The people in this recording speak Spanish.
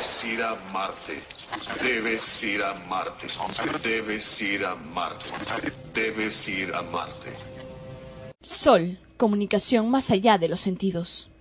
Debes ir a Marte. Debes ir a Marte. Debes ir a Marte. Debes ir a Marte. Sol, comunicación más allá de los sentidos.